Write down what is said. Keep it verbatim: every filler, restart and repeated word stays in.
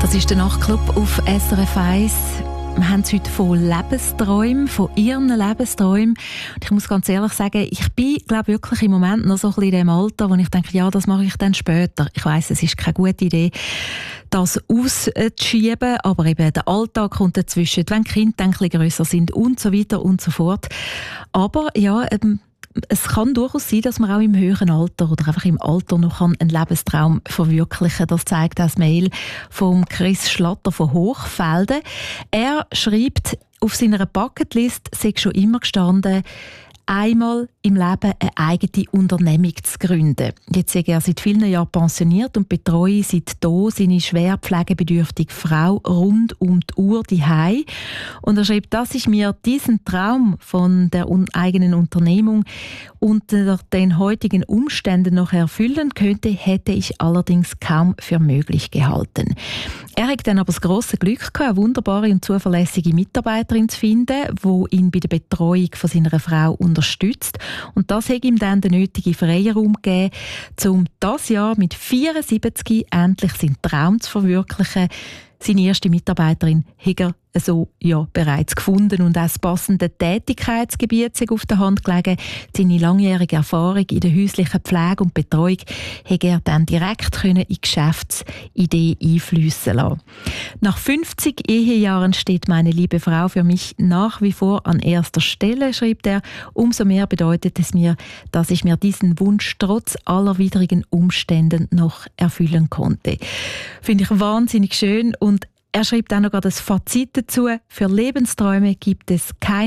Das ist der Nachtclub auf S R F eins. Wir haben es heute von Lebensträumen, von ihren Lebensträumen. Und ich muss ganz ehrlich sagen, ich bin, glaube wirklich im Moment noch so ein bisschen in dem Alter, wo ich denke, ja, das mache ich dann später. Ich weiss, es ist keine gute Idee, das auszuschieben, aber eben der Alltag kommt dazwischen, wenn die Kinder dann ein bisschen grösser sind und so weiter und so fort. Aber ja, ähm, es kann durchaus sein, dass man auch im höheren Alter oder einfach im Alter noch einen Lebenstraum verwirklichen kann. Das zeigt das Mail von Chris Schlatter von Hochfelden. Er schreibt, auf seiner Bucketlist sei schon immer gestanden, einmal im Leben eine eigene Unternehmung zu gründen. Jetzt ist er seit vielen Jahren pensioniert und betreue seit hier seine schwer pflegebedürftige Frau rund um die Uhr daheim. Und er schreibt, dass ich mir diesen Traum von der eigenen Unternehmung unter den heutigen Umständen noch erfüllen könnte, hätte ich allerdings kaum für möglich gehalten. Er hat dann aber das grosse Glück gehabt, eine wunderbare und zuverlässige Mitarbeiterin zu finden, die ihn bei der Betreuung von seiner Frau unterstützt. Und das hat ihm dann den nötigen Freiraum gegeben, um dieses Jahr mit vierundsiebzig endlich seinen Traum zu verwirklichen. Seine erste Mitarbeiterin hat er so ja bereits gefunden und auch das passende Tätigkeitsgebiet ist auf der Hand gelegen. Seine langjährige Erfahrung in der häuslichen Pflege und Betreuung hat er dann direkt in die Geschäftsidee einfliessen lassen. Nach fünfzig Ehejahren steht meine liebe Frau für mich nach wie vor an erster Stelle, schreibt er. Umso mehr bedeutet es mir, dass ich mir diesen Wunsch trotz aller widrigen Umständen noch erfüllen konnte. Finde ich wahnsinnig schön. Und er schreibt auch noch das Fazit dazu. Für Lebensträume gibt es kein